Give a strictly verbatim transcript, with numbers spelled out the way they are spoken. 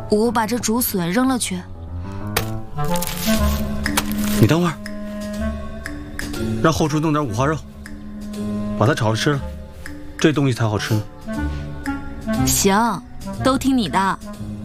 我把这竹笋扔了去。 你等会儿，让后厨弄点五花肉，把它炒着吃了，这东西才好吃呢。 行，都听你的。